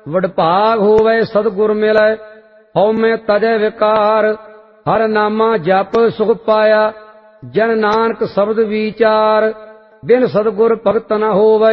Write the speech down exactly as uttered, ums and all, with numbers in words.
वडभाग होवे सतगुर मिलै, हौमे तजै विकार। हर नामा जप सुख पाया, जन नानक शब्द विचार। बिन सतगुर भगत न होवै,